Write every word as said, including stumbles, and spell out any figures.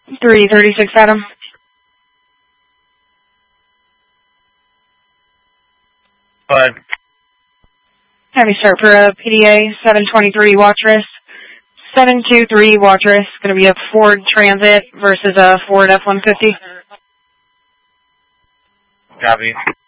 three thirty-six, Adam. Go ahead. Have you start for a P D A seven twenty-three watch risk. seven two three watch risk. Going to be a Ford Transit versus a Ford F one fifty. Copy.